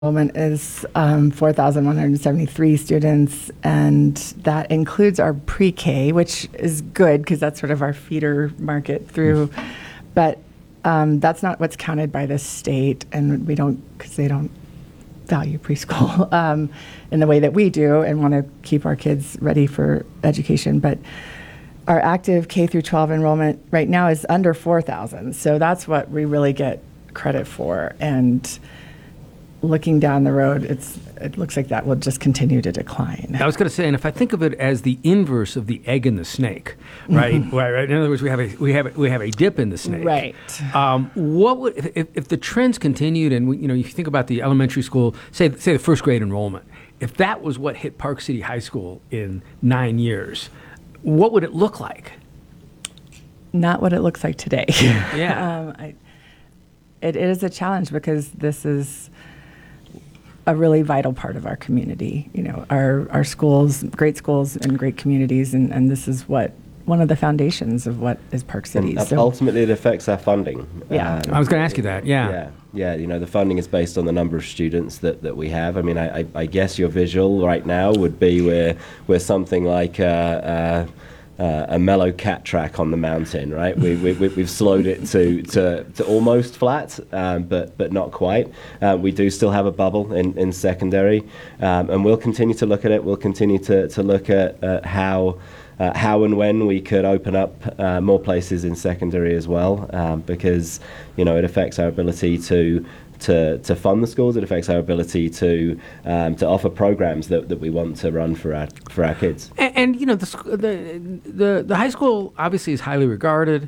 Enrollment is 4,173 students, and that includes our pre-K, which is good because that's sort of our feeder market through. But that's not what's counted by the state, and we don't, because they don't value preschool in the way that we do and want to keep our kids ready for education. But our active K through 12 enrollment right now is under 4,000. So that's what we really get credit for. And looking down the road, it looks like that will just continue to decline. I was going to say, and if I think of it as the inverse of the egg and the snake, right? Mm-hmm. Right. In other words, we have a dip in the snake. Right. What would if the trends continued, and if you think about the elementary school, say the first grade enrollment, if that was what hit Park City High School in 9 years, what would it look like? Not what it looks like today. Yeah. It is a challenge because this is a really vital part of our community. Our schools, great schools and great communities, and this is one of the foundations of what is Park City. So ultimately, it affects our funding. Yeah. I was going to ask you that, yeah. Yeah, the funding is based on the number of students that we have. I mean, I guess your visual right now would be we're something like a mellow cat track on the mountain, right? We've slowed it to almost flat, but not quite. We do still have a bubble in secondary, and we'll continue to look at it. We'll continue to look at how and when we could open up more places in secondary as well, because it affects our ability to fund the schools. It affects our ability to offer programs that we want to run for our kids. And the high school obviously is highly regarded.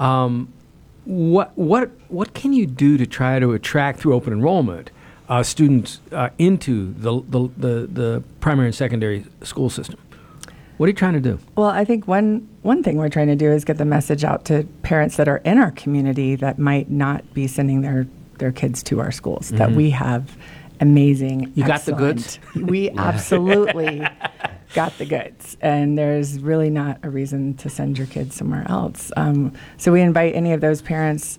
What can you do to try to attract through open enrollment students into the primary and secondary school system? What are you trying to do? Well, I think one thing we're trying to do is get the message out to parents that are in our community that might not be sending their kids to our schools, that we have amazing, You got the goods? We absolutely got the goods, and there's really not a reason to send your kids somewhere else. So we invite any of those parents,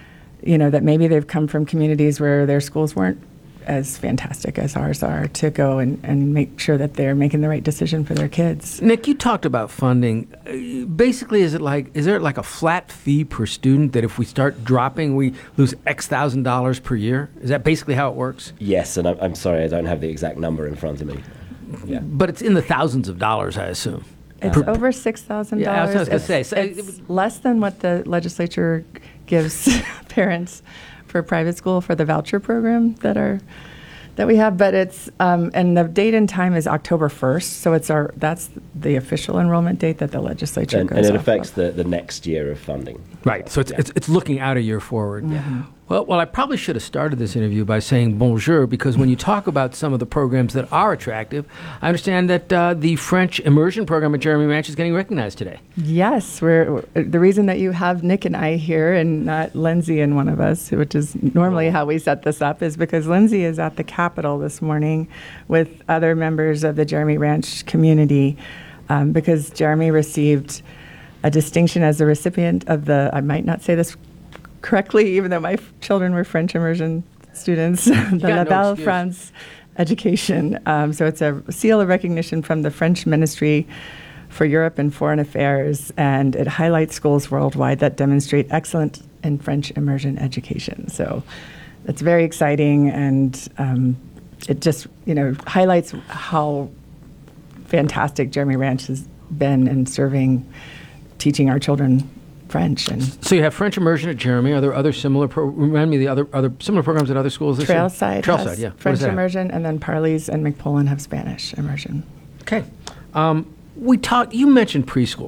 that maybe they've come from communities where their schools weren't as fantastic as ours are, to go and make sure that they're making the right decision for their kids. Nick, you talked about funding. Basically, is there like a flat fee per student that if we start dropping, we lose X $1,000 per year? Is that basically how it works? Yes, and I'm sorry, I don't have the exact number in front of me. Yeah. But it's in the thousands of dollars, I assume. It's over $6,000. Yeah, I was going to say. So it's less than what the legislature gives parents for private school for the voucher program that we have, but it's and the date and time is October 1st, so that's the official enrollment date that the legislature goes and it off affects of. the next year of funding. Right. So it's looking out a year forward. Mm-hmm. Well, I probably should have started this interview by saying bonjour, because when you talk about some of the programs that are attractive, I understand that the French immersion program at Jeremy Ranch is getting recognized today. Yes, the reason that you have Nick and I here and not Lindsay and one of us, which is normally how we set this up, is because Lindsay is at the Capitol this morning with other members of the Jeremy Ranch community, because Jeremy received a distinction as the recipient of I might not say this correctly, even though my children were French immersion students, the La Belle France education. So it's a seal of recognition from the French Ministry for Europe and Foreign Affairs, and it highlights schools worldwide that demonstrate excellence in French immersion education. So it's very exciting, and it just highlights how fantastic Jeremy Ranch has been in teaching our children French. And so you have French immersion at Jeremy. Are there other similar remind me the other similar programs at other schools? Trailside has yeah. French immersion, and then Parley's and McPolin have Spanish immersion. Okay. You mentioned preschool.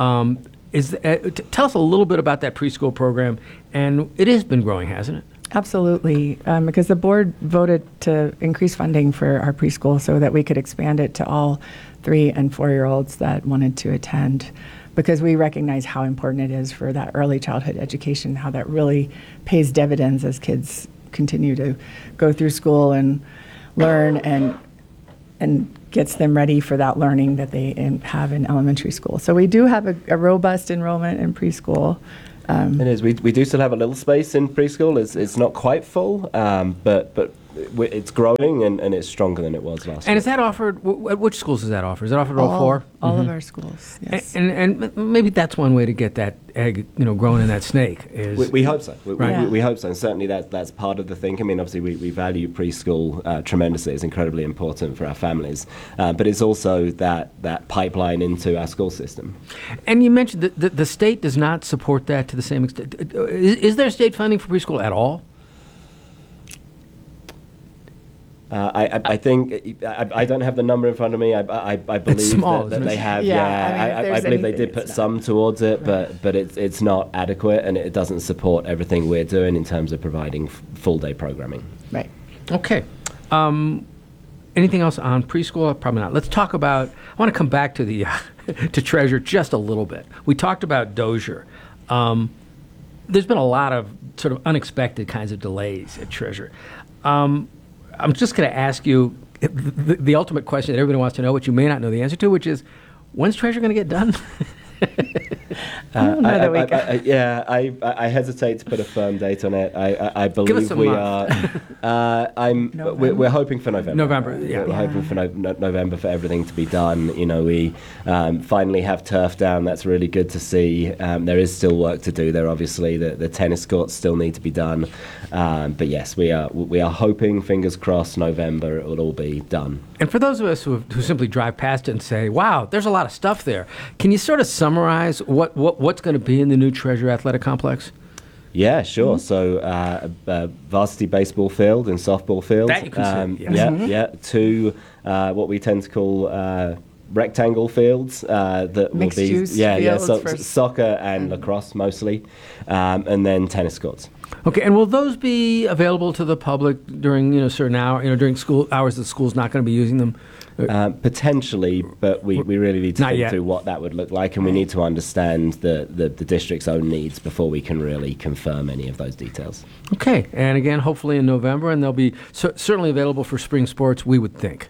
Tell us a little bit about that preschool program, and it has been growing, hasn't it? Absolutely, because the board voted to increase funding for our preschool so that we could expand it to all 3- and 4-year-olds that wanted to attend, because we recognize how important it is for that early childhood education, how that really pays dividends as kids continue to go through school and learn, and gets them ready for that learning that they have in elementary school. So we do have a robust enrollment in preschool. It is. We do still have a little space in preschool. It's not quite full, but it's growing and it's stronger than it was last year. And is that offered, at which schools is that offered? Is that offered at all four? All of our schools, yes. And maybe that's one way to get that egg, growing in that snake is... We hope so. Right. We hope so. And certainly that's part of the thing. I mean, obviously, we value preschool tremendously. It's incredibly important for our families. But it's also that pipeline into our school system. And you mentioned that the state does not support that to the same extent. Is there state funding for preschool at all? I think I don't have the number in front of me. I believe It's small, that isn't it? they have. Yeah, I believe they did put some towards it, but it's not adequate, and it doesn't support everything we're doing in terms of providing full day programming. Right. Okay. Anything else on preschool? Probably not. Let's talk about. I want to come back to the to Treasure just a little bit. We talked about Dozier. There's been a lot of sort of unexpected kinds of delays at Treasure. I'm just going to ask you the ultimate question that everybody wants to know, which you may not know the answer to, which is, when's Treasure going to get done? I don't know that we can. I hesitate to put a firm date on it. I Give us believe a we month. are. We're hoping for November. November, yeah. We're hoping for November for everything to be done. We finally have turf down. That's really good to see. There is still work to do there. Obviously, the tennis courts still need to be done. But yes, we are hoping, fingers crossed, November it will all be done. And for those of us who simply drive past it and say, "Wow, there's a lot of stuff there," can you sort of summarize what's going to be in the new Treasure Athletic Complex? Yeah, sure. So, varsity baseball field and softball field. That you can see, yes. Yeah. Two, what we tend to call rectangle fields that Mixed will be use fields for soccer and lacrosse mostly, and then tennis courts. Okay, and will those be available to the public during certain hour, during school hours that school's not going to be using them? Potentially, but we really need to Not think yet. through what that would look like, and we need to understand the district's own needs before we can really confirm any of those details. Okay, and again, hopefully in November, and they'll be certainly available for spring sports, we would think.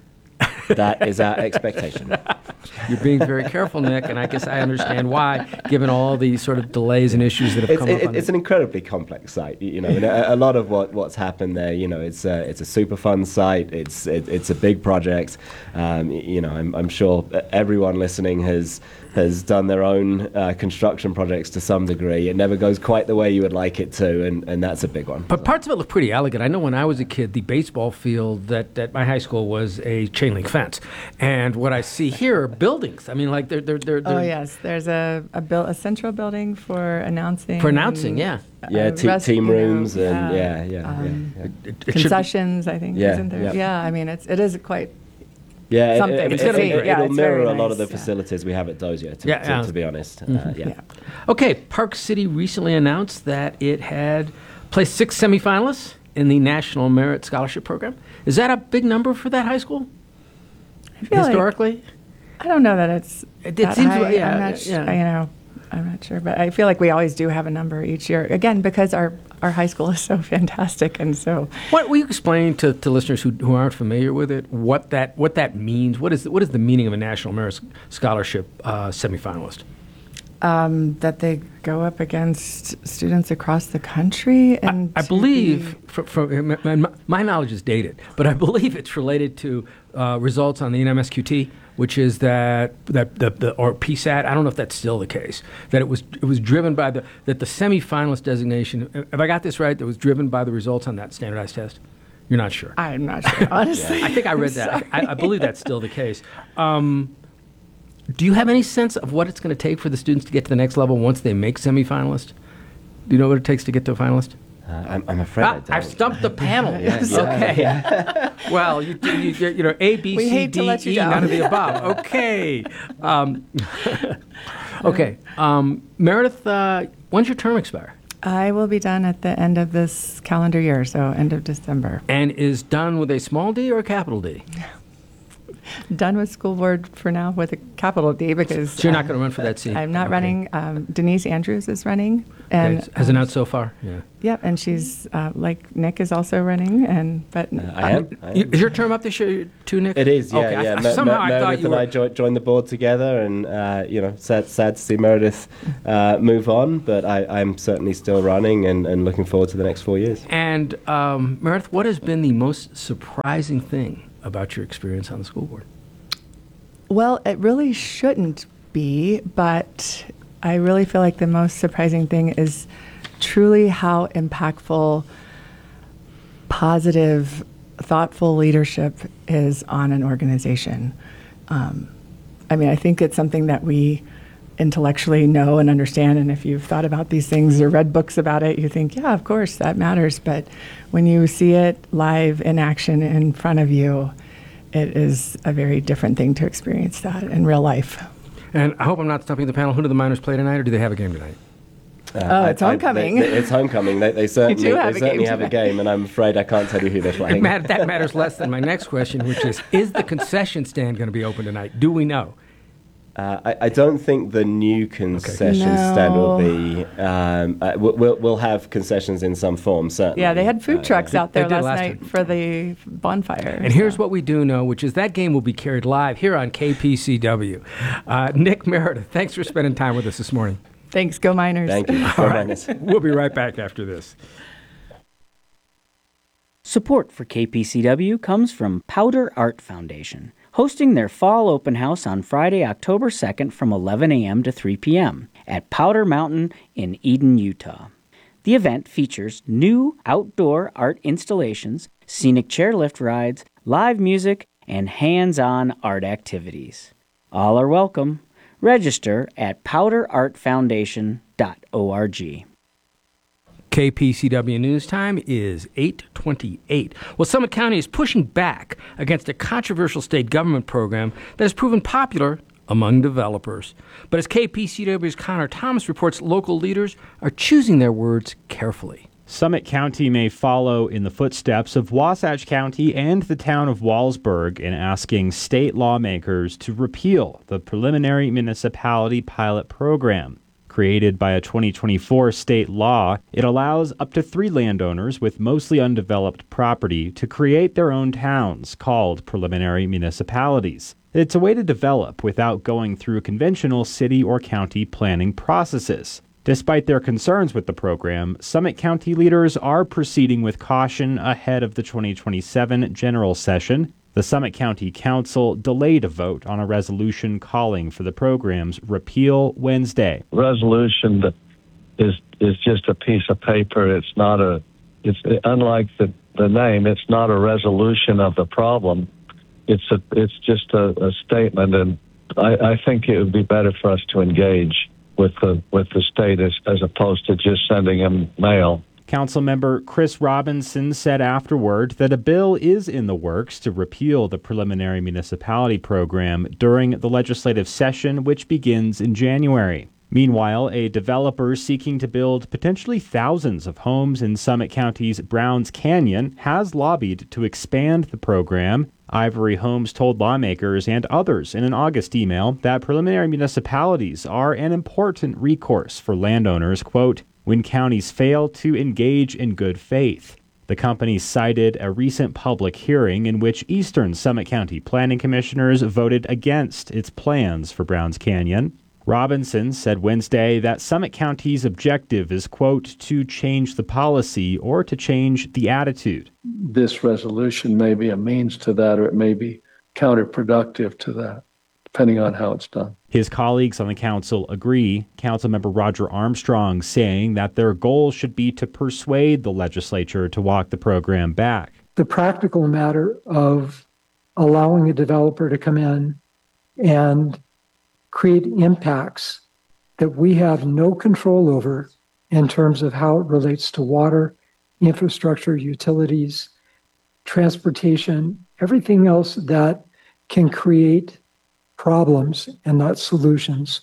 That is our expectation. You're being very careful, Nick, and I guess I understand why, given all the sort of delays and issues that have come up. It's an incredibly complex site, and a lot of what's happened there. It's a super fun site. It's a big project. I'm sure everyone listening has done their own construction projects to some degree. It never goes quite the way you would like it to, and that's a big one. But parts of it look pretty elegant. I know when I was a kid, the baseball field at my high school was a chain link fence, and what I see here are buildings. I mean, like they're Oh yes, there's a central building for announcing. For announcing, yeah. Yeah, team rooms and It should be- concessions. I think Yeah, isn't there? yeah. I mean, it is quite. Yeah, Something to see. Yeah, it'll it's mirror very a lot of nice, the facilities we have at Dozier, to be honest. Yeah. Okay, Park City recently announced that it had placed 6 semifinalists in the National Merit Scholarship Program. Is that a big number for that high school? I feel like- Historically? I don't know that it's. It that seems high. like- yeah, I'm not yeah. I'm not sure, but I feel like we always do have a number each year. Again, because our high school is so fantastic, and so. What will you explain to listeners who aren't familiar with it what that means? What is the meaning of a National Merit Scholarship semifinalist? That they go up against students across the country, and I believe, from my knowledge is dated, but I believe it's related to results on the NMSQT, which is that or PSAT. I don't know if that's still the case. That it was driven by that the semifinalist designation. Have I got this right? That was driven by the results on that standardized test. You're not sure. I'm not sure, honestly. I think I read that. I believe that's still the case. Do you have any sense of what it's going to take for the students to get to the next level once they make semifinalist? Do you know what it takes to get to a finalist? I'm afraid I don't. I've stumped the panel. Yes. Okay. Well, you A, B, We C, hate to D, let you E, down. none of the above. Okay. Okay. Meredith, when's your term expire? I will be done at the end of this calendar year, so end of December. And is done with a small d or a capital D? done with school board for now with a capital D because So you're not going to run for that seat? I'm not Okay. running. Denise Andrews is running, and Okay. Has it not so far? Yeah. Yep, and she's like Nick is also running, but I am. Is your term up this year too, Nick? It is, yeah. Okay. yeah. Somehow I thought Meredith you and I were. joined the board together, and sad to see Meredith move on, but I'm certainly still running and looking forward to the next 4 years. And Meredith, what has been the most surprising thing about your experience on the school board? Well, it really shouldn't be, but I really feel like the most surprising thing is truly how impactful, positive, thoughtful leadership is on an organization. I think it's something that we intellectually know and understand, and if you've thought about these things or read books about it, you think, yeah, of course, that matters. But when you see it live in action in front of you, it is a very different thing to experience that in real life. And I hope I'm not stumping the panel. Who do the Miners play tonight, or do they have a game tonight? It's homecoming. It's homecoming. They certainly, do have they a certainly game have a tonight. game, and I'm afraid I can't tell you who they're playing. That matters less than my next question, which is the concession stand going to be open tonight? Do we know? I don't think the new concession No. stand will be. We'll have concessions in some form, certainly. Yeah, they had food trucks out there They did last last night time. for the bonfire. And here's what we do know, which is that game will be carried live here on KPCW. Nick, Meredith, thanks for spending time with us this morning. Thanks, go Miners. Thank you. Go Miners. We'll be right back after this. Support for KPCW comes from Powder Art Foundation, hosting their fall open house on Friday, October 2nd from 11 a.m. to 3 p.m. at Powder Mountain in Eden, Utah. The event features new outdoor art installations, scenic chairlift rides, live music, and hands-on art activities. All are welcome. Register at powderartfoundation.org. KPCW News Time is 8:28. Well, Summit County is pushing back against a controversial state government program that has proven popular among developers. But as KPCW's Connor Thomas reports, local leaders are choosing their words carefully. Summit County may follow in the footsteps of Wasatch County and the town of Wallsburg in asking state lawmakers to repeal the preliminary municipality pilot program. Created by a 2024 state law, it allows up to 3 landowners with mostly undeveloped property to create their own towns called preliminary municipalities. It's a way to develop without going through conventional city or county planning processes. Despite their concerns with the program, Summit County leaders are proceeding with caution ahead of the 2027 general session. The Summit County Council delayed a vote on a resolution calling for the program's repeal Wednesday. Resolution that is just a piece of paper. It's not it's unlike the name. It's not a resolution of the problem. It's just a statement, and I think it would be better for us to engage with the state as opposed to just sending them mail. Councilmember Chris Robinson said afterward that a bill is in the works to repeal the preliminary municipality program during the legislative session, which begins in January. Meanwhile, a developer seeking to build potentially thousands of homes in Summit County's Browns Canyon has lobbied to expand the program. Ivory Homes told lawmakers and others in an August email that preliminary municipalities are an important recourse for landowners, quote, when counties fail to engage in good faith. The company cited a recent public hearing in which Eastern Summit County planning commissioners voted against its plans for Browns Canyon. Robinson said Wednesday that Summit County's objective is, quote, to change the policy or to change the attitude. This resolution may be a means to that, or it may be counterproductive to that, depending on how it's done. His colleagues on the council agree, Councilmember Roger Armstrong saying that their goal should be to persuade the legislature to walk the program back. The practical matter of allowing a developer to come in and create impacts that we have no control over in terms of how it relates to water, infrastructure, utilities, transportation, everything else that can create problems and not solutions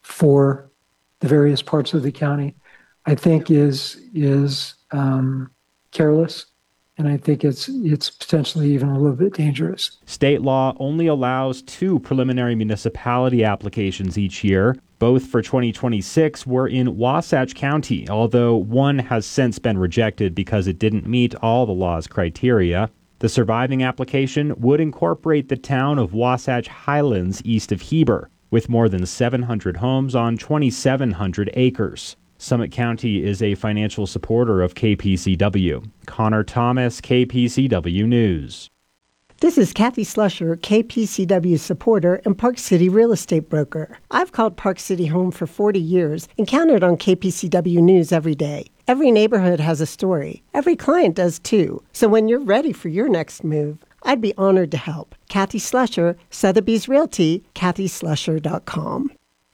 for the various parts of the county, I think is careless And I think it's potentially even a little bit dangerous. State law only allows 2 preliminary municipality applications each year. Both for 2026 were in Wasatch County, although one has since been rejected because it didn't meet all the law's criteria. The surviving application would incorporate the town of Wasatch Highlands east of Heber, with more than 700 homes on 2,700 acres. Summit County is a financial supporter of KPCW. Connor Thomas, KPCW News. This is Kathy Slusher, KPCW supporter and Park City real estate broker. I've called Park City home for 40 years and counted on KPCW News every day. Every neighborhood has a story. Every client does too. So when you're ready for your next move, I'd be honored to help. Kathy Slusher, Sotheby's Realty, kathyslusher.com.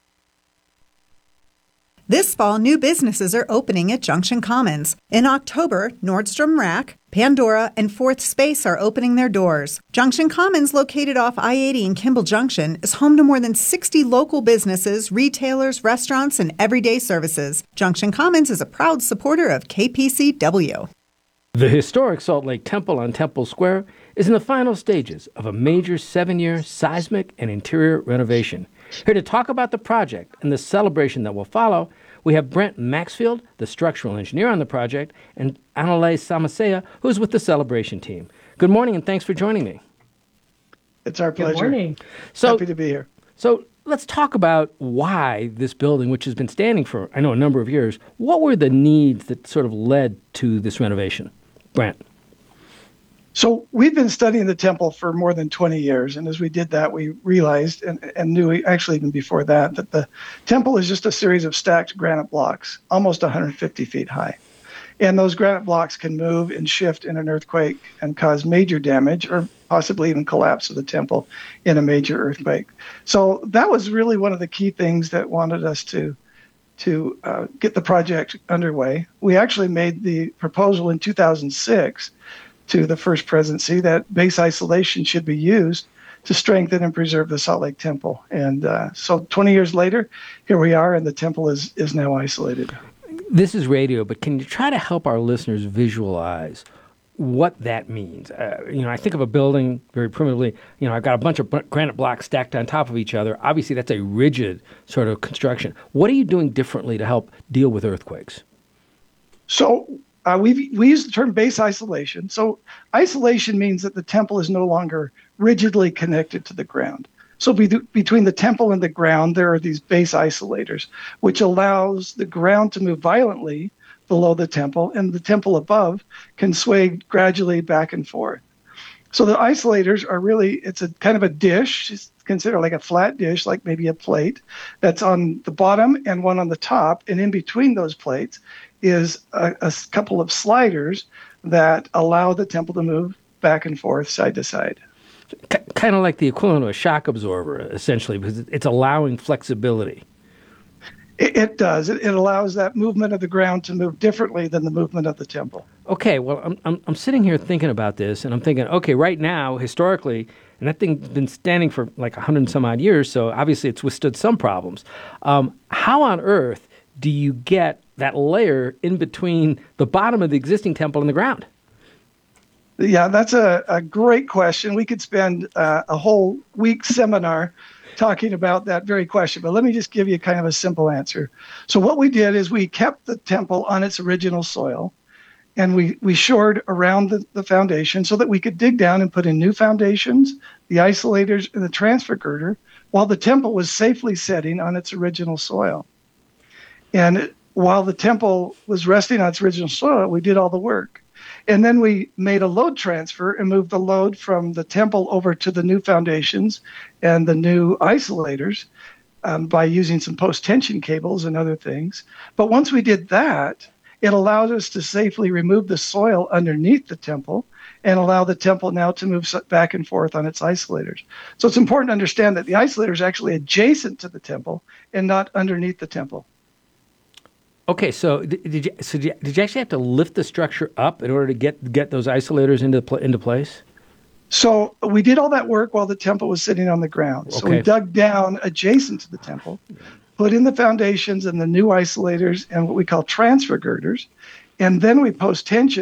This fall, new businesses are opening at Junction Commons. In October, Nordstrom Rack, Pandora, and Fourth Space are opening their doors. Junction Commons, located off I-80 in Kimball Junction, is home to more than 60 local businesses, retailers, restaurants, and everyday services. Junction Commons is a proud supporter of KPCW. The historic Salt Lake Temple on Temple Square is in the final stages of a major 7-year seismic and interior renovation. Here to talk about the project and the celebration that will follow, we have Brent Maxfield, the structural engineer on the project, and Anale Samasea, who's with the celebration team. Good morning, and thanks for joining me. It's our pleasure. Good morning. Happy to be here. So let's talk about why this building, which has been standing for, I know, a number of years, what were the needs that sort of led to this renovation? Brent. So we've been studying the temple for more than 20 years. And as we did that, we realized and knew actually even before that the temple is just a series of stacked granite blocks, almost 150 feet high. And those granite blocks can move and shift in an earthquake and cause major damage or possibly even collapse of the temple in a major earthquake. So that was really one of the key things that wanted us to get the project underway. We actually made the proposal in 2006 to the first presidency that base isolation should be used to strengthen and preserve the Salt Lake Temple. And so 20 years later, here we are, and the temple is now isolated. This is radio, but can you try to help our listeners visualize what that means? I think of a building very primitively. I've got a bunch of granite blocks stacked on top of each other. Obviously, that's a rigid sort of construction. What are you doing differently to help deal with earthquakes? So we use the term base isolation. So isolation means that the temple is no longer rigidly connected to the ground. So between the temple and the ground, there are these base isolators, which allows the ground to move violently below the temple, and the temple above can sway gradually back and forth. So the isolators are really, it's a kind of a dish. It's considered like a flat dish, like maybe a plate that's on the bottom and one on the top. And in between those plates is a couple of sliders that allow the temple to move back and forth, side to side. Kind of like the equivalent of a shock absorber, essentially, because it's allowing flexibility. It does. It allows that movement of the ground to move differently than the movement of the temple. Okay, well, I'm sitting here thinking about this, and I'm thinking, okay, right now, historically, and that thing's been standing for like 100 and some odd years, so obviously it's withstood some problems. How on earth do you get that layer in between the bottom of the existing temple and the ground? Yeah, that's a great question. We could spend a whole week seminar talking about that very question, but let me just give you kind of a simple answer. So what we did is we kept the temple on its original soil, and we shored around the foundation so that we could dig down and put in new foundations, the isolators, and the transfer girder, while the temple was safely setting on its original soil. And while the temple was resting on its original soil, we did all the work. And then we made a load transfer and moved the load from the temple over to the new foundations and the new isolators by using some post-tension cables and other things. But once we did that, it allowed us to safely remove the soil underneath the temple and allow the temple now to move back and forth on its isolators. So it's important to understand that the isolator is actually adjacent to the temple and not underneath the temple. Okay, so did you actually have to lift the structure up in order to get those isolators into place? So we did all that work while the temple was sitting on the ground. So we dug down adjacent to the temple, put in the foundations and the new isolators and what we call transfer girders, and then we post-tensioned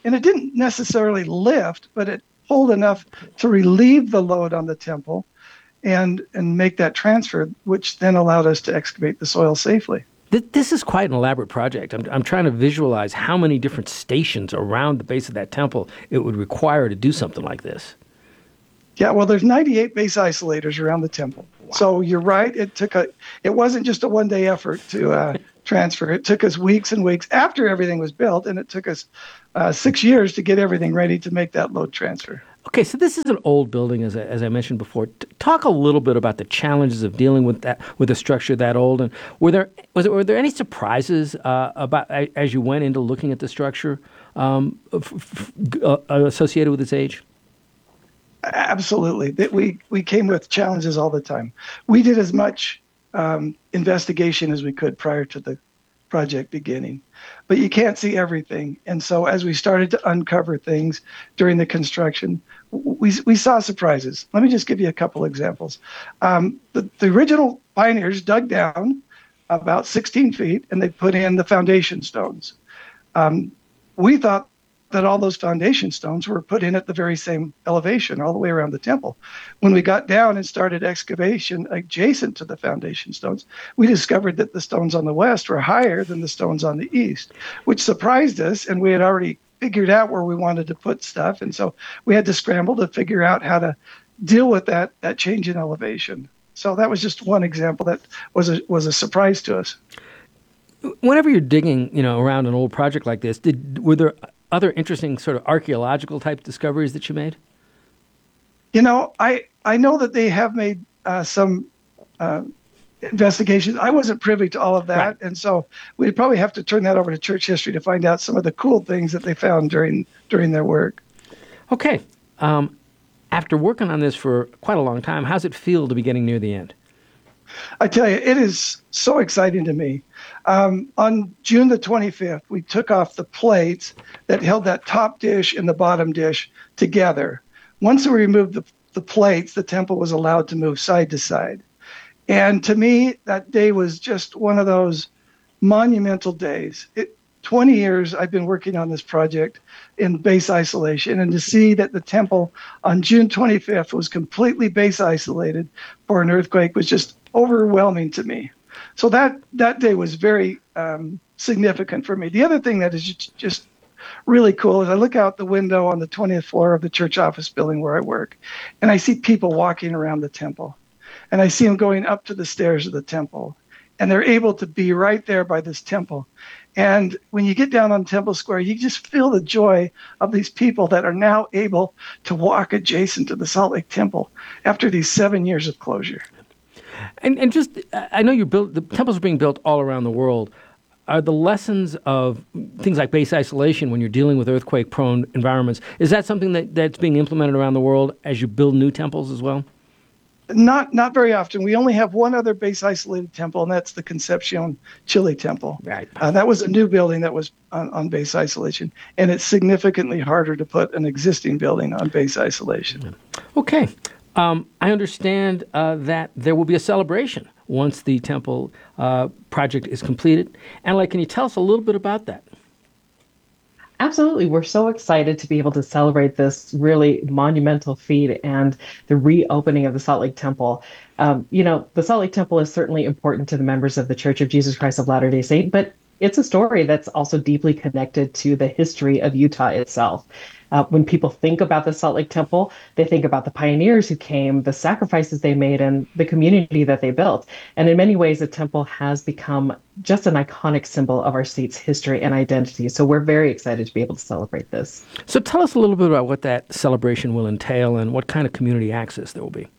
And it didn't necessarily lift, but it pulled enough to relieve the load on the temple and make that transfer, which then allowed us to excavate the soil safely. This is quite an elaborate project. I'm trying to visualize how many different stations around the base of that temple it would require to do something like this. Yeah, well, there's 98 base isolators around the temple. Wow. So you're right. It wasn't just a one-day effort to transfer. It took us weeks and weeks after everything was built, and it took us 6 years to get everything ready to make that load transfer. Okay, so this is an old building, as I mentioned before. Talk a little bit about the challenges of dealing with a structure that old, and were there any surprises about as you went into looking at the structure associated with its age? Absolutely. We came with challenges all the time. We did as much investigation as we could prior to the project beginning, but you can't see everything. And so as we started to uncover things during the construction, we saw surprises. Let me just give you a couple examples. The original pioneers dug down about 16 feet and they put in the foundation stones. We thought that all those foundation stones were put in at the very same elevation all the way around the temple. When we got down and started excavation adjacent to the foundation stones, we discovered that the stones on the west were higher than the stones on the east, which surprised us, and we had already figured out where we wanted to put stuff, and so we had to scramble to figure out how to deal with that change in elevation. So that was just one example that was a surprise to us. Whenever you're digging, around an old project like this, were there other interesting sort of archaeological type discoveries that you made? I know that they have made some investigations. I wasn't privy to all of that, right. And so we'd probably have to turn that over to church history to find out some of the cool things that they found during their work. Okay. After working on this for quite a long time, how's it feel to be getting near the end? I tell you, it is so exciting to me. On June the 25th, we took off the plates that held that top dish and the bottom dish together. Once we removed the plates, the temple was allowed to move side to side. And to me, that day was just one of those monumental days. 20 years I've been working on this project in base isolation, and to see that the temple on June 25th was completely base isolated for an earthquake was just overwhelming to me. So that day was very significant for me. The other thing that is just really cool is I look out the window on the 20th floor of the church office building where I work, and I see people walking around the temple, and I see them going up to the stairs of the temple, and they're able to be right there by this temple. And when you get down on Temple Square, you just feel the joy of these people that are now able to walk adjacent to the Salt Lake Temple after these 7 years of closure. And just, I know the temples are being built all around the world. Are the lessons of things like base isolation when you're dealing with earthquake-prone environments, is that something that's being implemented around the world as you build new temples as well? Not very often. We only have one other base isolated temple, and that's the Concepcion Chile temple. Right. That was a new building that was on base isolation, and it's significantly harder to put an existing building on base isolation. Okay. I understand that there will be a celebration once the temple project is completed. Annalee, can you tell us a little bit about that? Absolutely. We're so excited to be able to celebrate this really monumental feat and the reopening of the Salt Lake Temple. The Salt Lake Temple is certainly important to the members of the Church of Jesus Christ of Latter-day Saints, but it's a story that's also deeply connected to the history of Utah itself. When people think about the Salt Lake Temple, they think about the pioneers who came, the sacrifices they made, and the community that they built. And in many ways, the temple has become just an iconic symbol of our state's history and identity. So we're very excited to be able to celebrate this. So tell us a little bit about what that celebration will entail and what kind of community access there will be.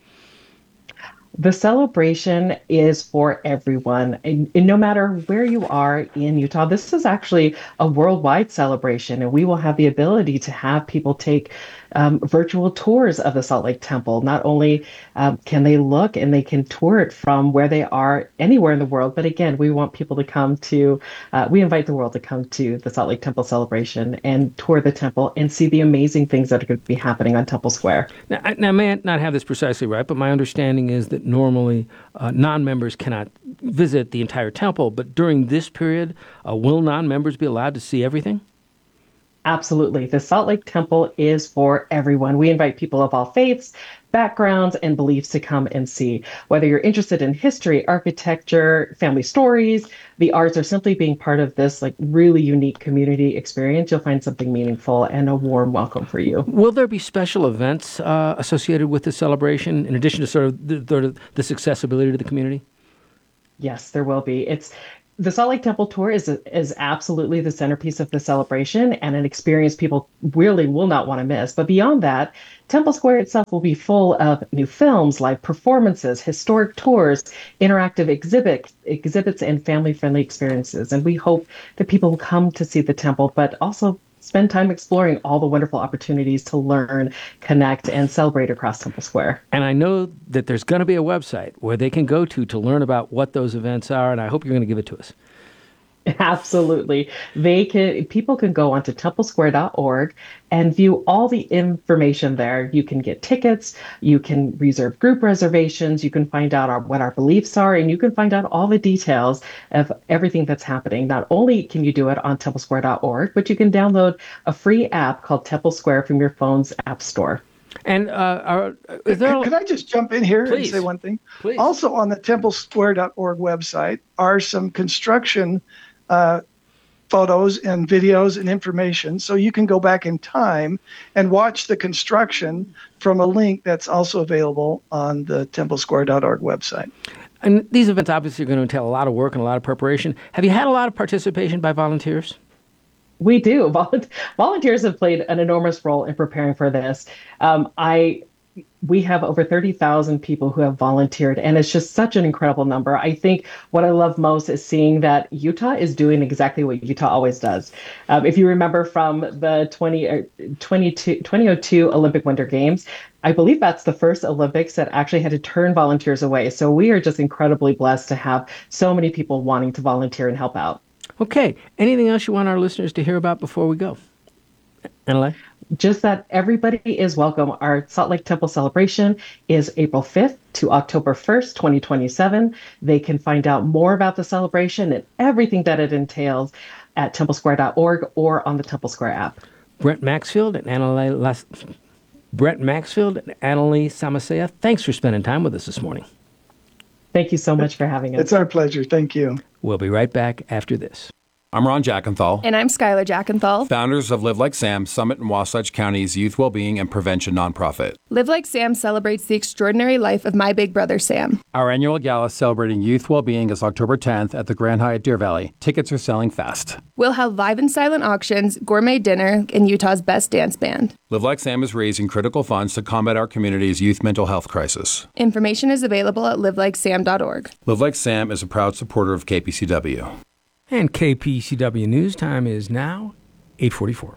The celebration is for everyone. And no matter where you are in Utah, this is actually a worldwide celebration, and we will have the ability to have people take virtual tours of the Salt Lake Temple. Not only can they look and they can tour it from where they are anywhere in the world, but again, we want people to come to, we invite the world to come to the Salt Lake Temple celebration and tour the temple and see the amazing things that are going to be happening on Temple Square. Now, I may not have this precisely right, but my understanding is that normally non-members cannot visit the entire temple, but during this period, will non-members be allowed to see everything? Absolutely. The Salt Lake Temple is for everyone. We invite people of all faiths, backgrounds, and beliefs to come and see. Whether you're interested in history, architecture, family stories, the arts, or simply being part of this really unique community experience, you'll find something meaningful and a warm welcome for you. Will there be special events associated with the celebration in addition to sort of this accessibility to the community? Yes, there will be. The Salt Lake Temple Tour is absolutely the centerpiece of the celebration and an experience people really will not want to miss. But beyond that, Temple Square itself will be full of new films, live performances, historic tours, interactive exhibits, and family-friendly experiences. And we hope that people will come to see the temple, but also spend time exploring all the wonderful opportunities to learn, connect, and celebrate across Temple Square. And I know that there's going to be a website where they can go to learn about what those events are, and I hope you're going to give it to us. Absolutely. People can go onto templesquare.org and view all the information there. You can get tickets, you can reserve group reservations, you can find out what our beliefs are, and you can find out all the details of everything that's happening. Not only can you do it on templesquare.org, but you can download a free app called Temple Square from your phone's app store. And could I just jump in here and say one thing? Please. Also on the templesquare.org website are some construction photos and videos and information, so you can go back in time and watch the construction from a link that's also available on the templesquare.org website. And these events obviously are going to entail a lot of work and a lot of preparation. Have you had a lot of participation by volunteers? We do. Volunteers have played an enormous role in preparing for this. We have over 30,000 people who have volunteered, and it's just such an incredible number. I think what I love most is seeing that Utah is doing exactly what Utah always does. If you remember from the 2002 Olympic Winter Games, I believe that's the first Olympics that actually had to turn volunteers away. So we are just incredibly blessed to have so many people wanting to volunteer and help out. Okay. Anything else you want our listeners to hear about before we go? Annalei? Just that everybody is welcome. Our Salt Lake Temple celebration is April 5th to October 1st, 2027. They can find out more about the celebration and everything that it entails at templesquare.org or on the Temple Square app. Brent Maxfield and Annalei Samasea, thanks for spending time with us this morning. Thank you so much for having us. It's our pleasure. Thank you. We'll be right back after this. I'm Ron Jackenthal. And I'm Skylar Jackenthal. Founders of Live Like Sam, Summit and Wasatch County's youth well-being and prevention nonprofit. Live Like Sam celebrates the extraordinary life of my big brother, Sam. Our annual gala celebrating youth well-being is October 10th at the Grand Hyatt Deer Valley. Tickets are selling fast. We'll have live and silent auctions, gourmet dinner, and Utah's best dance band. Live Like Sam is raising critical funds to combat our community's youth mental health crisis. Information is available at livelikesam.org. Live Like Sam is a proud supporter of KPCW. And KPCW News Time is now 8:44.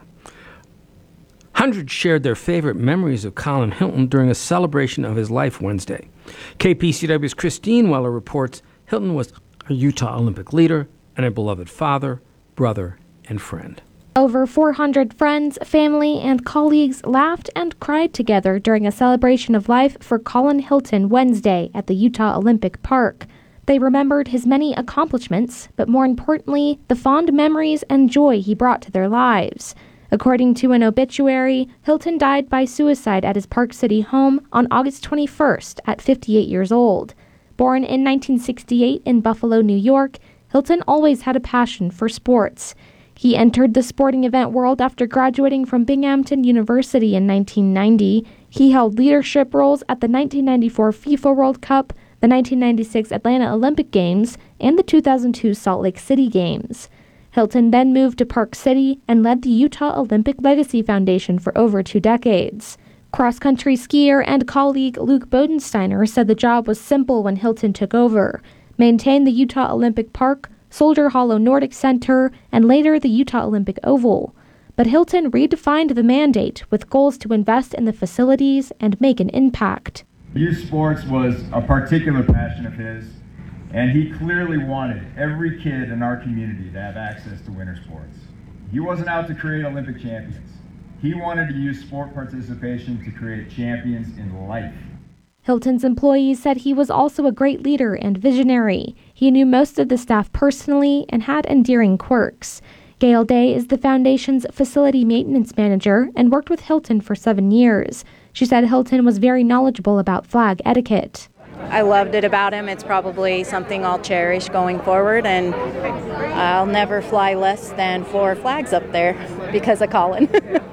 Hundreds shared their favorite memories of Colin Hilton during a celebration of his life Wednesday. KPCW's Christine Weller reports Hilton was a Utah Olympic leader and a beloved father, brother, and friend. Over 400 friends, family, and colleagues laughed and cried together during a celebration of life for Colin Hilton Wednesday at the Utah Olympic Park. They remembered his many accomplishments, but more importantly, the fond memories and joy he brought to their lives. According to an obituary, Hilton died by suicide at his Park City home on August 21st at 58 years old. Born in 1968 in Buffalo, New York, Hilton always had a passion for sports. He entered the sporting event world after graduating from Binghamton University in 1990. He held leadership roles at the 1994 FIFA World Cup, the 1996 Atlanta Olympic Games, and the 2002 Salt Lake City Games. Hilton then moved to Park City and led the Utah Olympic Legacy Foundation for over 2 decades. Cross-country skier and colleague Luke Bodensteiner said the job was simple when Hilton took over: maintain the Utah Olympic Park, Soldier Hollow Nordic Center, and later the Utah Olympic Oval. But Hilton redefined the mandate with goals to invest in the facilities and make an impact. Youth sports was a particular passion of his, and he clearly wanted every kid in our community to have access to winter sports. He wasn't out to create Olympic champions. He wanted to use sport participation to create champions in life. Hilton's employees said he was also a great leader and visionary. He knew most of the staff personally and had endearing quirks. Gail Day is the foundation's facility maintenance manager and worked with Hilton for 7 years. She said Hilton was very knowledgeable about flag etiquette. I loved it about him. It's probably something I'll cherish going forward, and I'll never fly less than 4 flags up there because of Colin.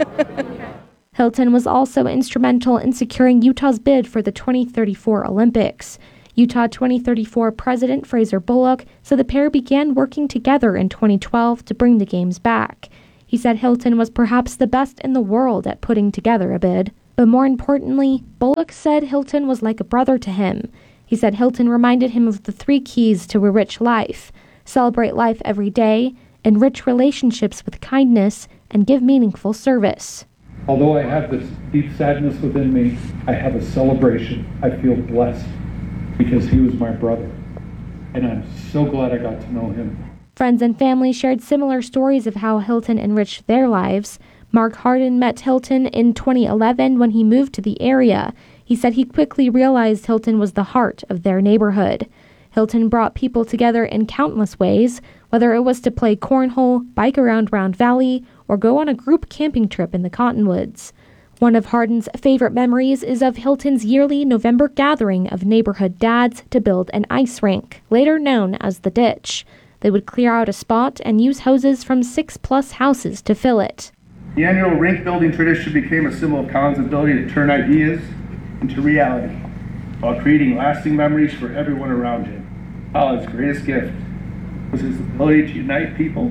Hilton was also instrumental in securing Utah's bid for the 2034 Olympics. Utah 2034 President Fraser Bullock said the pair began working together in 2012 to bring the Games back. He said Hilton was perhaps the best in the world at putting together a bid. But more importantly, Bullock said Hilton was like a brother to him. He said Hilton reminded him of the 3 keys to a rich life: celebrate life every day, enrich relationships with kindness, and give meaningful service. Although I have this deep sadness within me, I have a celebration. I feel blessed because he was my brother, and I'm so glad I got to know him. Friends and family shared similar stories of how Hilton enriched their lives. Mark Harden met Hilton in 2011 when he moved to the area. He said he quickly realized Hilton was the heart of their neighborhood. Hilton brought people together in countless ways, whether it was to play cornhole, bike around Round Valley, or go on a group camping trip in the Cottonwoods. One of Harden's favorite memories is of Hilton's yearly November gathering of neighborhood dads to build an ice rink, later known as the Ditch. They would clear out a spot and use hoses from 6+ houses to fill it. The annual rink building tradition became a symbol of Colin's ability to turn ideas into reality while creating lasting memories for everyone around him. Colin's greatest gift was his ability to unite people,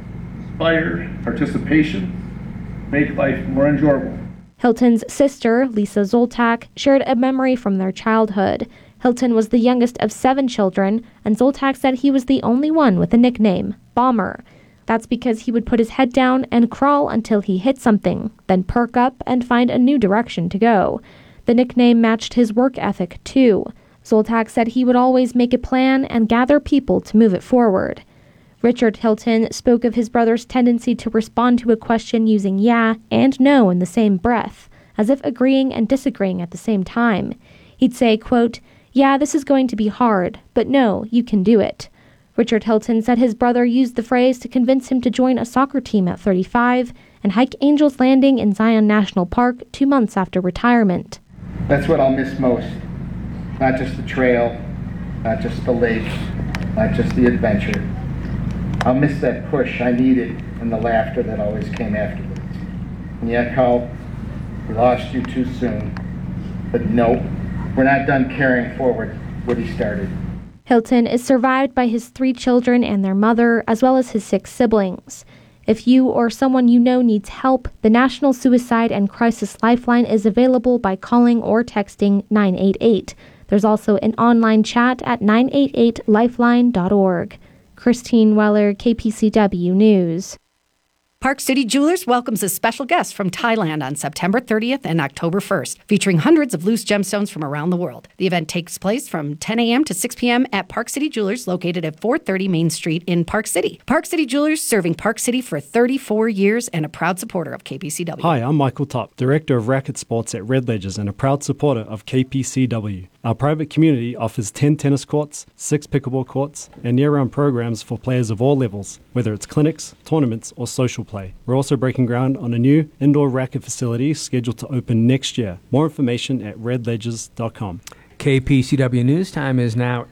inspire participation, make life more enjoyable. Hilton's sister, Lisa Zoltak, shared a memory from their childhood. Hilton was the youngest of 7 children, and Zoltak said he was the only one with a nickname, Bomber. That's because he would put his head down and crawl until he hit something, then perk up and find a new direction to go. The nickname matched his work ethic, too. Zoltak said he would always make a plan and gather people to move it forward. Richard Hilton spoke of his brother's tendency to respond to a question using yeah and no in the same breath, as if agreeing and disagreeing at the same time. He'd say, quote, "Yeah, this is going to be hard, but no, you can do it." Richard Hilton said his brother used the phrase to convince him to join a soccer team at 35 and hike Angel's Landing in Zion National Park 2 months after retirement. That's what I'll miss most. Not just the trail, not just the lake, not just the adventure. I'll miss that push I needed and the laughter that always came afterwards. And yet, Carl, we lost you too soon. But no, we're not done carrying forward what he started. Hilton is survived by his 3 children and their mother, as well as his 6 siblings. If you or someone you know needs help, the National Suicide and Crisis Lifeline is available by calling or texting 988. There's also an online chat at 988lifeline.org. Christine Weller, KPCW News. Park City Jewelers welcomes a special guest from Thailand on September 30th and October 1st, featuring hundreds of loose gemstones from around the world. The event takes place from 10 a.m. to 6 p.m. at Park City Jewelers, located at 430 Main Street in Park City. Park City Jewelers, serving Park City for 34 years and a proud supporter of KPCW. Hi, I'm Michael Top, Director of Racket Sports at Red Ledgers and a proud supporter of KPCW. Our private community offers 10 tennis courts, 6 pickleball courts, and year-round programs for players of all levels, whether it's clinics, tournaments, or social play. We're also breaking ground on a new indoor racket facility scheduled to open next year. More information at redledgers.com. KPCW News time is now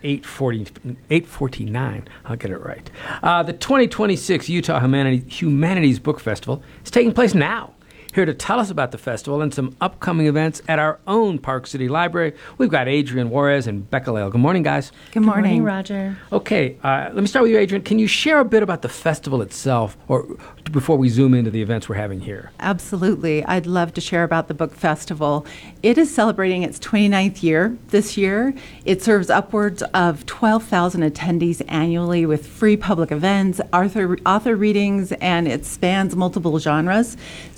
8:49. I'll get it right. The 2026 Utah Humanities Book Festival is taking place now. Here to tell us about the festival and some upcoming events at our own Park City Library, we've got Adrienne Juarez and Becca Lale. Good morning, guys. Good morning, Roger. Okay, let me start with you, Adrienne. Can you share a bit about the festival itself, or before we zoom into the events we're having here? Absolutely. I'd love to share about the book festival. It is celebrating its 29th year this year. It serves upwards of 12,000 attendees annually with free public events, author readings, and it spans multiple genres. So no matter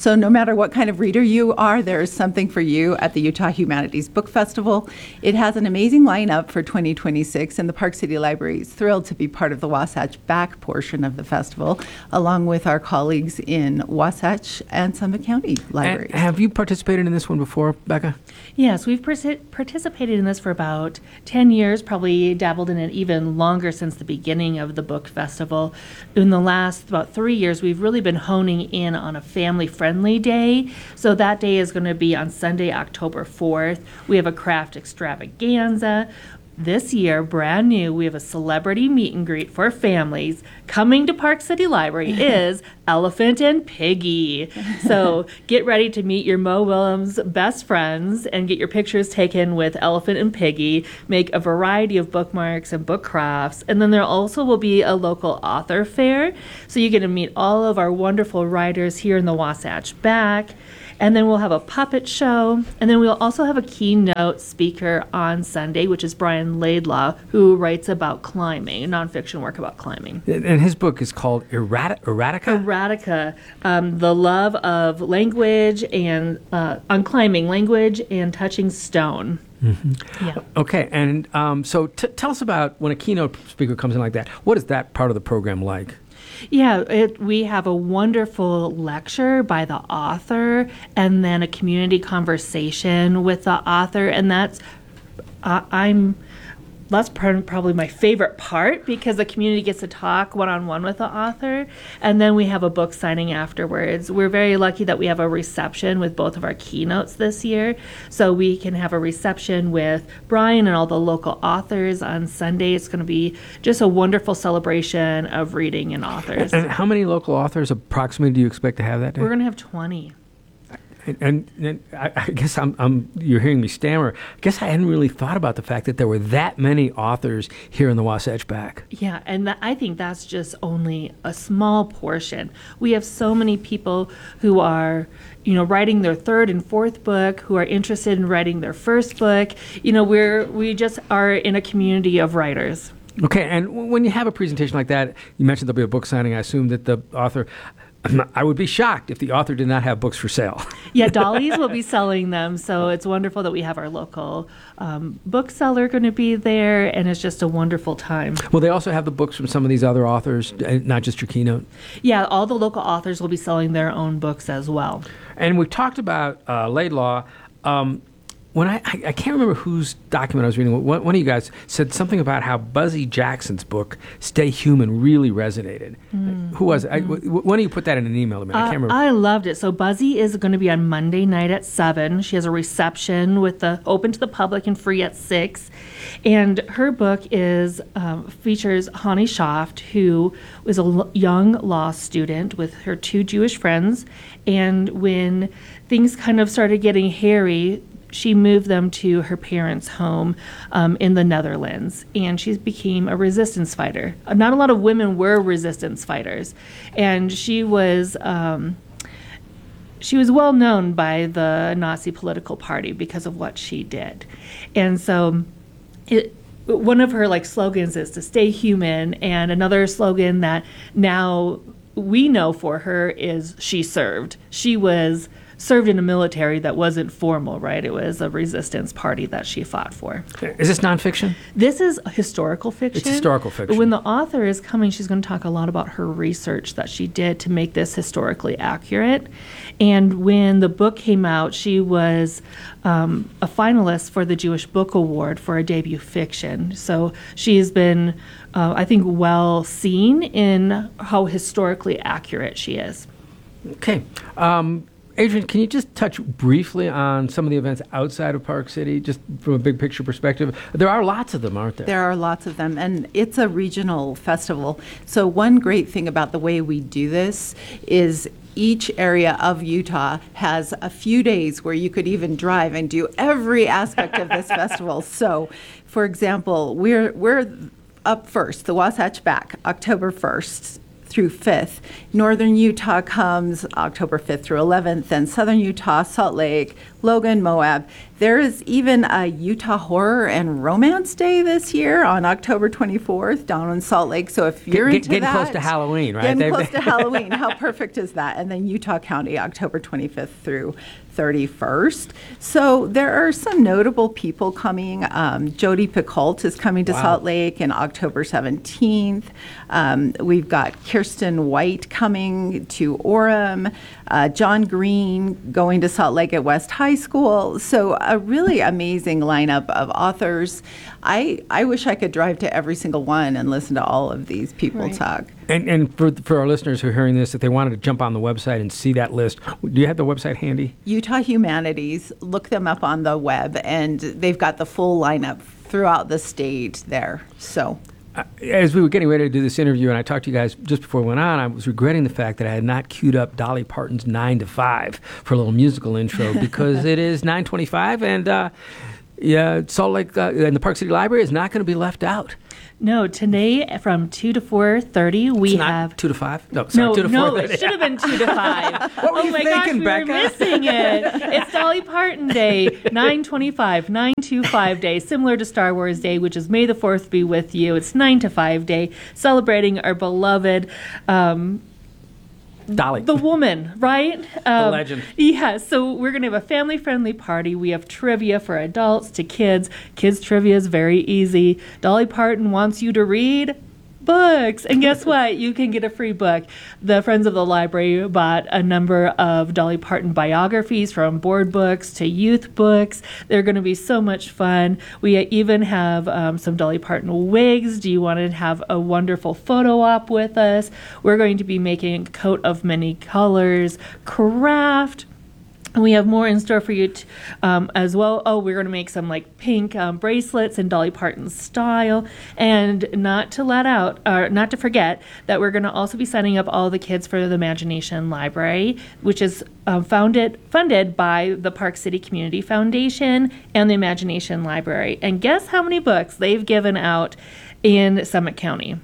matter what kind of reader you are, there is something for you at the Utah Humanities Book Festival. It has an amazing lineup for 2026, and the Park City Library is thrilled to be part of the Wasatch Back portion of the festival, along with our colleagues in Wasatch and Summit County Libraries. And have you participated in this one before, Becca? Yes, we've participated in this for about 10 years, probably dabbled in it even longer since the beginning of the book festival. In the last about 3 years, we've really been honing in on a family-friendly day. So that day is going to be on Sunday, October 4th. We have a craft extravaganza. This year, brand new, we have a celebrity meet and greet for families. Coming to Park City Library is Elephant and Piggy. So get ready to meet your Mo Willems best friends and get your pictures taken with Elephant and Piggy. Make a variety of bookmarks and book crafts. And then there also will be a local author fair. So you get to meet all of our wonderful writers here in the Wasatch Back. And then we'll have a puppet show. And then we'll also have a keynote speaker on Sunday, which is Brian Laidlaw, who writes about climbing, nonfiction work about climbing. And his book is called Erratica? Erratica, the love of language and on climbing, language and touching stone. Mm-hmm. Yeah. Okay, and so tell us about when a keynote speaker comes in like that. What is that part of the program like? Yeah, we have a wonderful lecture by the author and then a community conversation with the author, and that's probably my favorite part because the community gets to talk one-on-one with the author, and then we have a book signing afterwards. We're very lucky that we have a reception with both of our keynotes this year, so we can have a reception with Brian and all the local authors on Sunday. It's going to be just a wonderful celebration of reading and authors. And how many local authors approximately do you expect to have that day? We're going to have 20. And I guess you're hearing me stammer. I guess I hadn't really thought about the fact that there were that many authors here in the Wasatch Back. Yeah, and I think that's just only a small portion. We have so many people who are, writing their third and fourth book, who are interested in writing their first book. We just are in a community of writers. Okay, and when you have a presentation like that, you mentioned there'll be a book signing. I assume that the author... I would be shocked if the author did not have books for sale. Yeah, Dolly's will be selling them, so it's wonderful that we have our local bookseller going to be there, and it's just a wonderful time. Will they also have the books from some of these other authors, not just your keynote? Yeah, all the local authors will be selling their own books as well. And we talked about Laidlaw. When I can't remember whose document I was reading. One of you guys said something about how Buzzy Jackson's book, Stay Human, really resonated. Mm-hmm. Who was it? Why don't you put that in an email to me? I can't remember. I loved it. So Buzzy is going to be on Monday night at 7. She has a reception open to the public and free at 6. And her book features Hani Shaft, who was a young law student with her 2 Jewish friends. And when things kind of started getting hairy, she moved them to her parents' home in the Netherlands, and she became a resistance fighter. Not a lot of women were resistance fighters, and she was well known by the Nazi political party because of what she did. And so one of her slogans is to stay human, and another slogan that now we know for her is she served. She was served in a military that wasn't formal, right? It was a resistance party that she fought for. Is this nonfiction? This is historical fiction. It's historical fiction. When the author is coming, she's going to talk a lot about her research that she did to make this historically accurate. And when the book came out, she was a finalist for the Jewish Book Award for a debut fiction. So she's been, I think, well seen in how historically accurate she is. Okay. Adrian, can you just touch briefly on some of the events outside of Park City, just from a big picture perspective? There are lots of them, aren't there? There are lots of them, and it's a regional festival. So one great thing about the way we do this is each area of Utah has a few days where you could even drive and do every aspect of this festival. So, for example, we're up first, the Wasatch Back, October 1st. Through 5th. Northern Utah comes October 5th through 11th, then Southern Utah, Salt Lake, Logan, Moab. There is even a Utah Horror and Romance Day this year on October 24th down in Salt Lake. So if you're into getting that, close to Halloween, right? Getting close to Halloween. How perfect is that? And then Utah County, October 25th through 31st. So there are some notable people coming. Jodi Picoult is coming to Salt Lake on October 17th. We've got Kirsten White coming to Orem. John Green going to Salt Lake at West High School. So a really amazing lineup of authors. I wish I could drive to every single one and listen to all of these people talk. And for our listeners who are hearing this, if they wanted to jump on the website and see that list, do you have the website handy? Utah Humanities, look them up on the web, and they've got the full lineup throughout the state there. So, as we were getting ready to do this interview, and I talked to you guys just before we went on, I was regretting the fact that I had not queued up Dolly Parton's 9 to 5 for a little musical intro because it is 9:25, and Salt Lake and the Park City Library is not going to be left out. No, today from 2 to 4:30 we have 2 to 5. No, sorry, 2 to 4:30. No, it should have been 2 to 5. What were you thinking, we Becca? were missing it. It's Dolly Parton Day, 9/25, 9/25 Day, similar to Star Wars Day, which is May the 4th be with you. It's 9 to 5 Day, celebrating our beloved. Dolly. The woman, right? The legend. Yeah, so we're going to have a family-friendly party. We have trivia for adults to kids. Kids trivia is very easy. Dolly Parton wants you to read books. And guess what? You can get a free book. The Friends of the Library bought a number of Dolly Parton biographies, from board books to youth books. They're going to be so much fun. We even have some Dolly Parton wigs. Do you want to have a wonderful photo op with us? We're going to be making a coat of many colors, craft. And we have more in store for you as well. Oh, we're going to make some like pink bracelets in Dolly Parton style. And not to forget that we're going to also be signing up all the kids for the Imagination Library, which is funded by the Park City Community Foundation and the Imagination Library. And guess how many books they've given out in Summit County?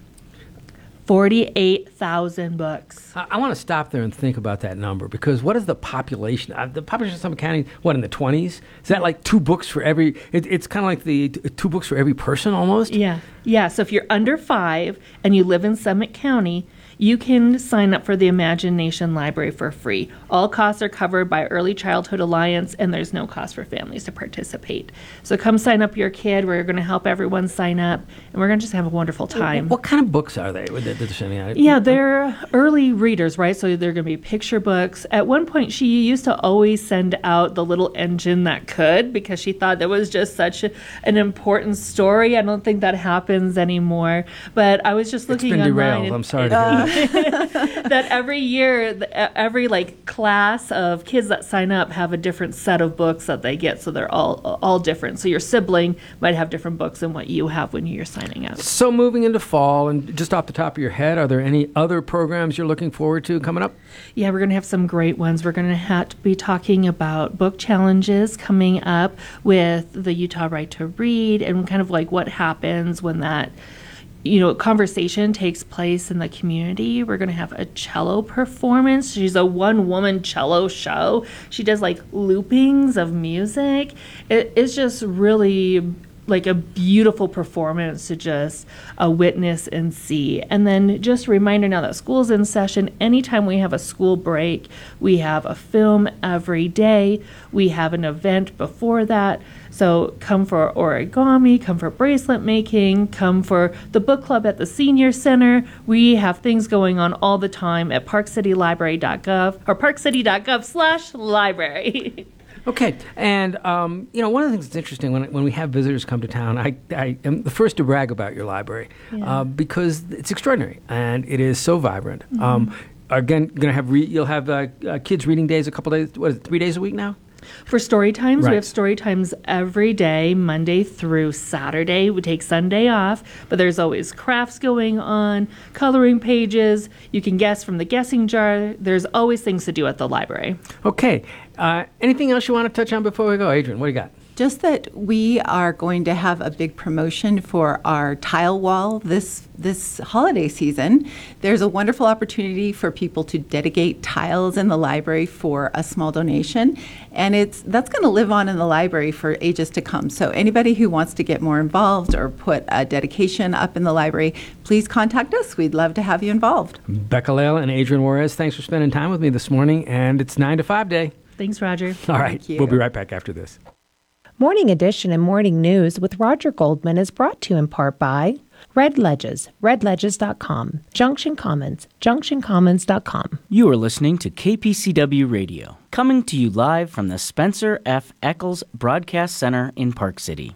48,000 books. I want to stop there and think about that number, because what is the population? The population of Summit County, what, in the 20s? Is that like 2 books for every, it's kind of like the 2 books for every person almost? Yeah, so if you're under 5 and you live in Summit County, you can sign up for the Imagination Library for free. All costs are covered by Early Childhood Alliance, and there's no cost for families to participate. So come sign up your kid. We're going to help everyone sign up, and we're going to just have a wonderful time. What kind of books are they that they're sending out? Yeah, they're early readers, right? So they're going to be picture books. At one point, she used to always send out The Little Engine That Could, because she thought that was just such an important story. I don't think that happens anymore. But I was just looking online. It's been derailed. I'm sorry to hear that. That every year, every class of kids that sign up have a different set of books that they get, so they're all different. So your sibling might have different books than what you have when you're signing up. So moving into fall, and just off the top of your head, are there any other programs you're looking forward to coming up? Yeah, we're going to have some great ones. We're going to be talking about book challenges coming up with the Utah Right to Read, and kind of like what happens when that conversation takes place in the community. We're going to have a cello performance. She's a one-woman cello show. She does loopings of music. It's just really like a beautiful performance to just witness and see. And then just a reminder, now that school's in session, anytime we have a school break, we have a film every day. We have an event before that. So come for origami, come for bracelet making, come for the book club at the senior center. We have things going on all the time at parkcitylibrary.gov or parkcity.gov/library. Okay, and one of the things that's interesting when we have visitors come to town, I am the first to brag about your library because it's extraordinary and it is so vibrant. Mm-hmm. Again, you'll have kids reading days a couple days. What is it, 3 days a week now? For story times, right. We have story times every day, Monday through Saturday. We take Sunday off, but there's always crafts going on, coloring pages. You can guess from the guessing jar. There's always things to do at the library. Okay. Anything else you want to touch on before we go, Adrian? What do you got? just that we are going to have a big promotion for our tile wall this holiday season. There's a wonderful opportunity for people to dedicate tiles in the library for a small donation, and that's going to live on in the library for ages to come. So anybody who wants to get more involved or put a dedication up in the library, please contact us. We'd love to have you involved. Becca Lale and Adrian Juarez, thanks for spending time with me this morning, and it's 9 to 5 day. Thanks, Roger. All right, we'll be right back after this. Morning Edition and Morning News with Roger Goldman is brought to you in part by Red Ledges, redledges.com, Junction Commons, junctioncommons.com. You are listening to KPCW Radio, coming to you live from the Spencer F. Eccles Broadcast Center in Park City.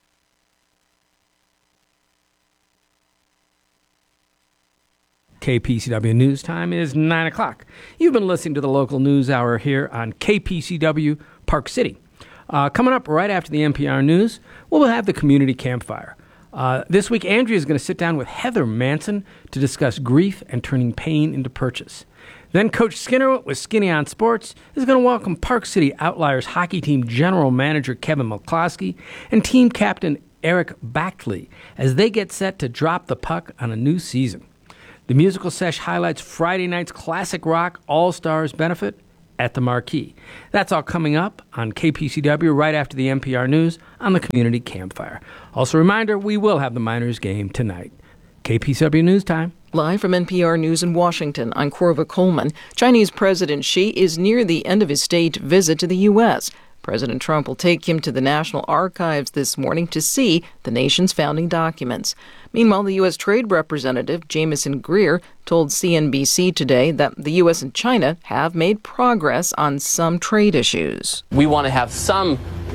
KPCW News Time is 9 o'clock. You've been listening to the local news hour here on KPCW Park City. Coming up right after the NPR News, we'll have the Community Campfire. This week, Andrea is going to sit down with Heather Manson to discuss grief and turning pain into purchase. Then Coach Skinner with Skinny on Sports is going to welcome Park City Outliers hockey team general manager Kevin McCloskey and team captain Eric Backley as they get set to drop the puck on a new season. The musical sesh highlights Friday night's classic rock All-Stars benefit at the Marquee. That's all coming up on KPCW right after the NPR News on the Community Campfire. Also a reminder, we will have the Miners game tonight. KPCW News Time. Live from NPR News in Washington, I'm Corva Coleman. Chinese President Xi is near the end of his state visit to the U.S. President Trump will take him to the National Archives this morning to see the nation's founding documents. Meanwhile, the U.S. Trade Representative Jameson Greer told CNBC today that the U.S. and China have made progress on some trade issues. We want to have some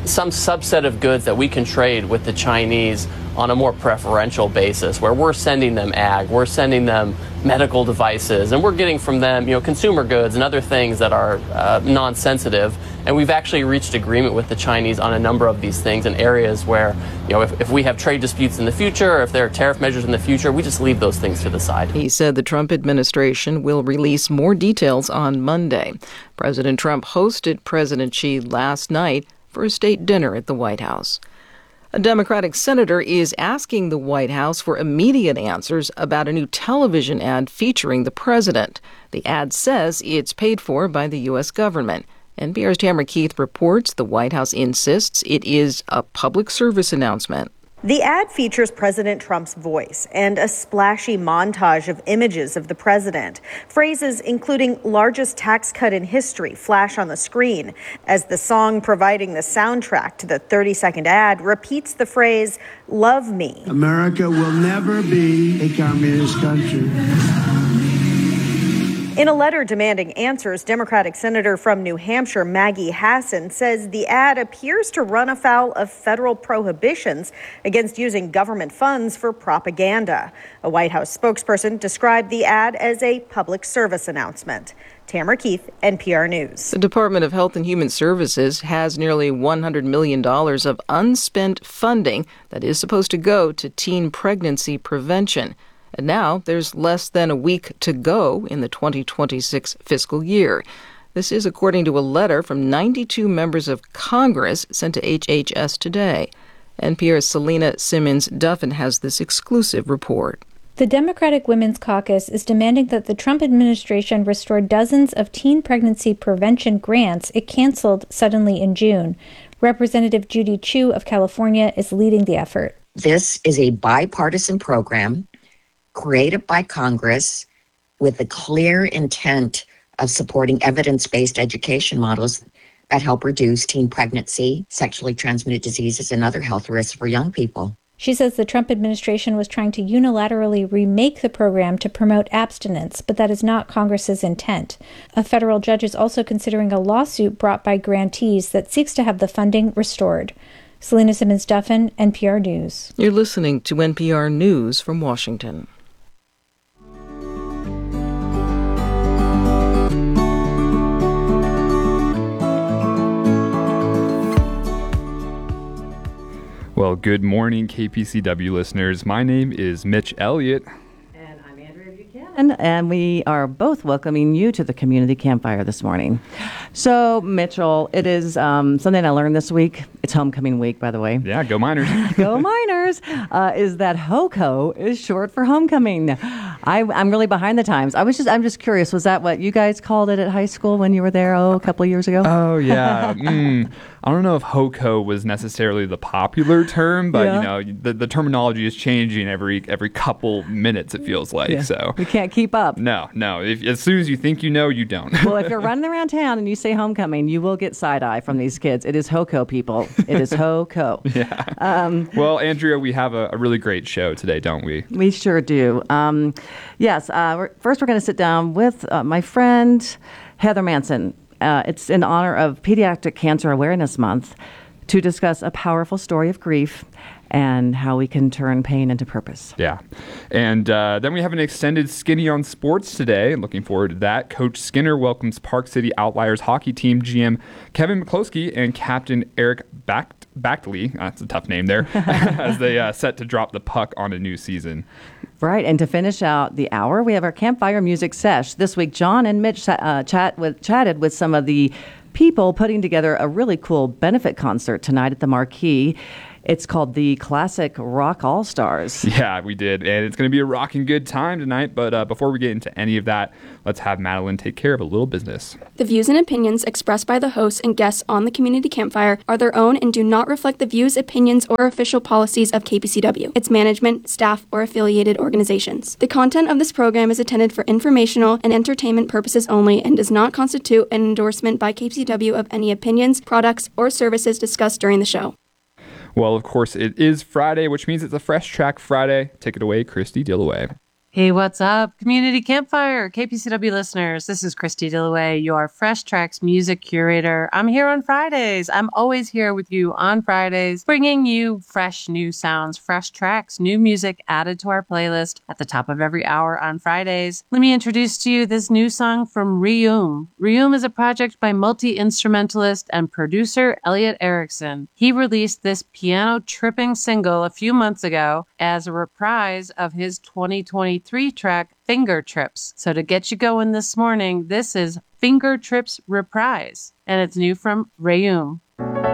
subset of goods that we can trade with the Chinese on a more preferential basis, where we're sending them ag, we're sending them medical devices, and we're getting from them, consumer goods and other things that are non-sensitive. And we've actually reached agreement with the Chinese on a number of these things in areas where, if we have trade disputes in the future, or if there are tariff measures in the future, we just leave those things to the side. He said the Trump administration will release more details on Monday. President Trump hosted President Xi last night for a state dinner at the White House. A Democratic senator is asking the White House for immediate answers about a new television ad featuring the president. The ad says it's paid for by the U.S. government. NPR's Tamara Keith reports the White House insists it is a public service announcement. The ad features President Trump's voice and a splashy montage of images of the president. Phrases including largest tax cut in history flash on the screen as the song providing the soundtrack to the 30-second ad repeats the phrase, "Love me." America will never be a communist country. In a letter demanding answers, Democratic Senator from New Hampshire Maggie Hassan says the ad appears to run afoul of federal prohibitions against using government funds for propaganda. A White House spokesperson described the ad as a public service announcement. Tamara Keith, NPR News. The Department of Health and Human Services has nearly $100 million of unspent funding that is supposed to go to teen pregnancy prevention. And now there's less than a week to go in the 2026 fiscal year. This is according to a letter from 92 members of Congress sent to HHS today. NPR's Selena Simmons-Duffin has this exclusive report. The Democratic Women's Caucus is demanding that the Trump administration restore dozens of teen pregnancy prevention grants it canceled suddenly in June. Representative Judy Chu of California is leading the effort. This is a bipartisan program created by Congress with the clear intent of supporting evidence-based education models that help reduce teen pregnancy, sexually transmitted diseases, and other health risks for young people. She says the Trump administration was trying to unilaterally remake the program to promote abstinence, but that is not Congress's intent. A federal judge is also considering a lawsuit brought by grantees that seeks to have the funding restored. Selena Simmons-Duffin, NPR News. You're listening to NPR News from Washington. Well, good morning, KPCW listeners. My name is Mitch Elliott. And I'm Andrea Buchanan. And we are both welcoming you to the community campfire this morning. So, Mitchell, it is something I learned this week. It's homecoming week, by the way. Yeah, go Miners. Go Miners. Is that HOCO is short for homecoming. I'm really behind the times. I'm just curious. Was that what you guys called it at high school when you were there? A couple of years ago. Oh yeah. I don't know if HOCO was necessarily the popular term, but the terminology is changing every couple minutes. It feels like so. We can't keep up. No. As soon as you think you know, you don't. Well, if you're running around town and you say homecoming, you will get side eye from these kids. It is HOCO, people. It is HOCO. Yeah. Well, Andrea, we have a really great show today, don't we? We sure do. Yes. First, we're going to sit down with my friend Heather Manson. It's in honor of Pediatric Cancer Awareness Month to discuss a powerful story of grief and how we can turn pain into purpose. Yeah. And then we have an extended Skinny on Sports today. Looking forward to that. Coach Skinner welcomes Park City Outliers hockey team GM Kevin McCloskey and Captain Eric Bachtley, that's a tough name there, as they set to drop the puck on a new season. Right, and to finish out the hour, we have our Campfire Music Sesh. This week, John and Mitch chatted with some of the people putting together a really cool benefit concert tonight at the Marquee. It's called the Classic Rock All-Stars. Yeah, we did. And it's going to be a rocking good time tonight. But before we get into any of that, let's have Madeline take care of a little business. The views and opinions expressed by the hosts and guests on the Community Campfire are their own and do not reflect the views, opinions, or official policies of KPCW, its management, staff, or affiliated organizations. The content of this program is intended for informational and entertainment purposes only and does not constitute an endorsement by KPCW of any opinions, products, or services discussed during the show. Well, of course, it is Friday, which means it's a Fresh Track Friday. Take it away, Christy Dillaway. Hey, what's up? Community Campfire, KPCW listeners. This is Christy Dillaway, your Fresh Tracks music curator. I'm here on Fridays. I'm always here with you on Fridays, bringing you fresh new sounds, fresh tracks, new music added to our playlist at the top of every hour on Fridays. Let me introduce to you this new song from Reum. Reum is a project by multi-instrumentalist and producer Elliot Erickson. He released this piano-tripping single a few months ago as a reprise of his 2023 track Finger Trips. So to get you going this morning, this is Finger Trips Reprise, and it's new from Reum.